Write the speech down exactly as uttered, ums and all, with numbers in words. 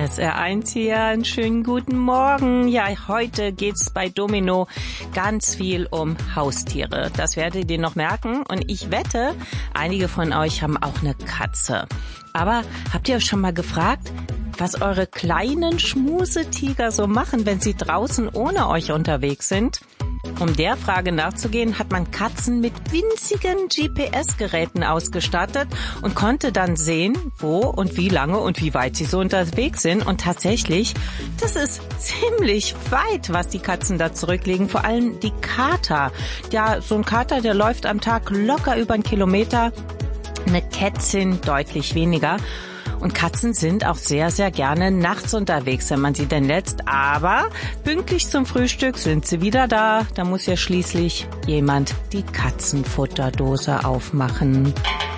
S R eins hier, einen schönen guten Morgen. Ja, heute geht's bei Domino ganz viel um Haustiere. Das werdet ihr noch merken. Und ich wette, einige von euch haben auch eine Katze. Aber habt ihr euch schon mal gefragt, was eure kleinen Schmusetiger so machen, wenn sie draußen ohne euch unterwegs sind? Um der Frage nachzugehen, hat man Katzen mit winzigen G P S-Geräten ausgestattet und konnte dann sehen, wo und wie lange und wie weit sie so unterwegs sind. Und tatsächlich, das ist ziemlich weit, was die Katzen da zurücklegen. Vor allem die Kater. Ja, so ein Kater, der läuft am Tag locker über einen Kilometer. Eine Kätzin deutlich weniger. Und Katzen sind auch sehr, sehr gerne nachts unterwegs, wenn man sie denn lässt. Aber pünktlich zum Frühstück sind sie wieder da. Da muss ja schließlich jemand die Katzenfutterdose aufmachen.